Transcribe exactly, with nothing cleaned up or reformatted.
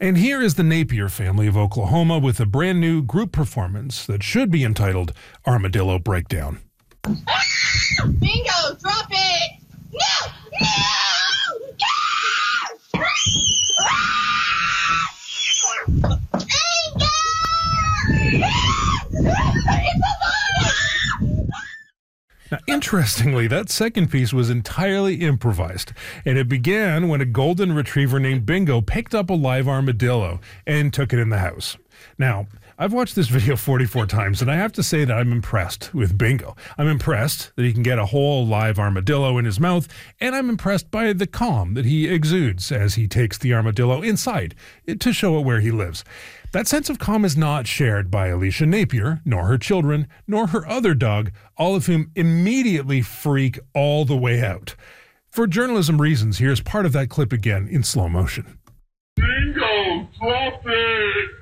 And here is the Napier family of Oklahoma with a brand new group performance that should be entitled Armadillo Breakdown. Ah! Bingo, drop it! No! No! No! Now, interestingly, that second piece was entirely improvised, and it began when a golden retriever named Bingo picked up a live armadillo and took it in the house. Now, I've watched this video forty-four times, and I have to say that I'm impressed with Bingo. I'm impressed that he can get a whole live armadillo in his mouth, and I'm impressed by the calm that he exudes as he takes the armadillo inside to show it where he lives. That sense of calm is not shared by Alicia Napier, nor her children, nor her other dog, all of whom immediately freak all the way out. For journalism reasons, here's part of that clip again in slow motion. Bingo, drop it!